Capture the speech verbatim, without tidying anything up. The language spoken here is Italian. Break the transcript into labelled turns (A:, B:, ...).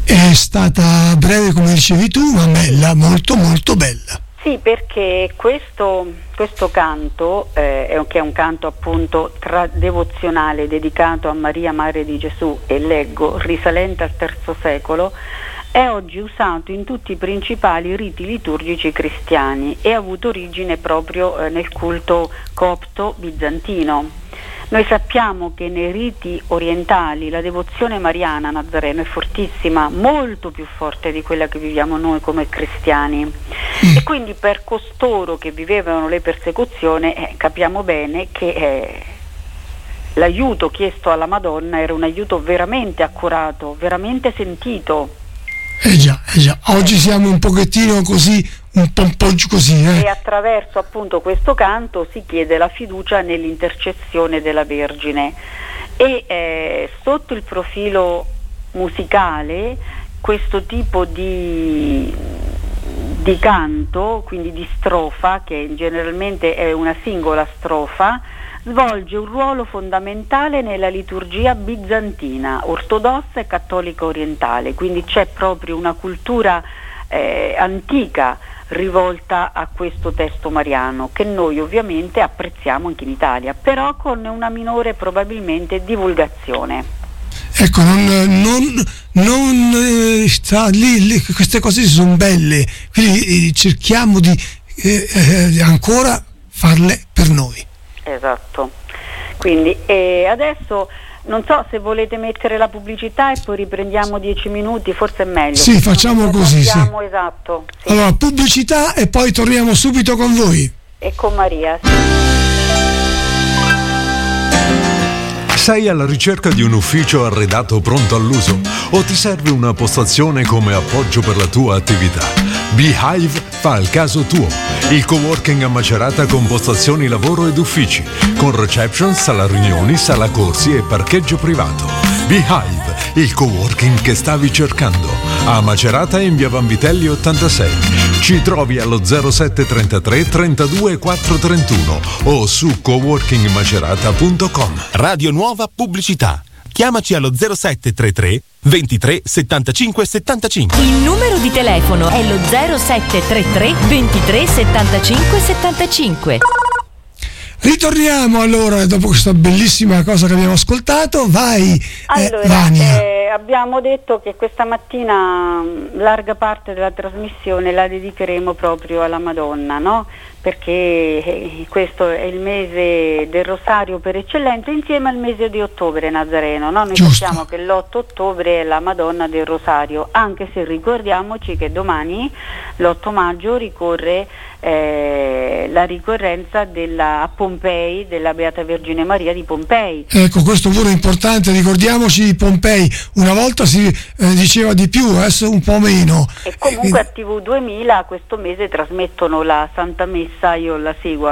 A: È stata breve, come dicevi tu, ma bella, molto molto bella.
B: Sì, perché questo, questo canto, eh, è, che è un canto appunto tra devozionale dedicato a Maria Madre di Gesù, e leggo, risalente al terzo secolo, è oggi usato in tutti i principali riti liturgici cristiani e ha avuto origine proprio eh, nel culto copto bizantino. Noi sappiamo che nei riti orientali la devozione mariana a Nazareno è fortissima, molto più forte di quella che viviamo noi come cristiani, mm. e quindi per costoro che vivevano le persecuzioni eh, capiamo bene che eh, l'aiuto chiesto alla Madonna era un aiuto veramente accurato, veramente sentito.
A: Eh già, eh già, oggi siamo un pochettino così, un po', un po' così, eh.
B: E attraverso appunto questo canto si chiede la fiducia nell'intercessione della Vergine. E eh, sotto il profilo musicale questo tipo di, di canto, quindi di strofa, che generalmente è una singola strofa, svolge un ruolo fondamentale nella liturgia bizantina, ortodossa e cattolica orientale, quindi c'è proprio una cultura eh, antica rivolta a questo testo mariano, che noi ovviamente apprezziamo anche in Italia, però con una minore probabilmente divulgazione.
A: Ecco, non, non, non eh, sta lì, lì, queste cose sono belle, quindi eh, cerchiamo di eh, eh, ancora farle per noi.
B: Esatto, quindi eh, adesso non so se volete mettere la pubblicità e poi riprendiamo dieci minuti, forse è meglio.
A: Sì, facciamo così, sì.
B: Esatto, sì.
A: Allora, pubblicità e poi torniamo subito con voi.
B: E con Maria, sì.
C: Sei alla ricerca di un ufficio arredato pronto all'uso? O ti serve una postazione come appoggio per la tua attività? Beehive fa il caso tuo. Il coworking a Macerata con postazioni lavoro ed uffici, con reception, sala riunioni, sala corsi e parcheggio privato. Beehive, il coworking che stavi cercando. A Macerata in via Vanvitelli ottantasei. Ci trovi allo zero sette trentatré trentadue quattro trentuno o su coworking macerata punto com.
D: Radio Nuova Pubblicità. Chiamaci allo zero sette trentatré ventitré settantacinque settantacinque.
E: Il numero di telefono è lo zero sette trentatré ventitré settantacinque settantacinque.
A: Ritorniamo allora dopo questa bellissima cosa che abbiamo ascoltato. Vai,
B: allora,
A: eh, Vania.
B: Eh, abbiamo detto che questa mattina larga parte della trasmissione la dedicheremo proprio alla Madonna, no? Perché eh, questo è il mese del Rosario per eccellenza, insieme al mese di ottobre nazareno, no? Noi
A: Giusto.
B: sappiamo che l'otto ottobre è la Madonna del Rosario, anche se ricordiamoci che domani, l'otto maggio, ricorre eh, la ricorrenza della, a Pompei della Beata Vergine Maria di Pompei.
A: Ecco, questo pure è importante, ricordiamoci di Pompei. Una volta si eh, diceva di più, adesso un po' meno.
B: E comunque a T V duemila questo mese trasmettono la Santa Messa, io la seguo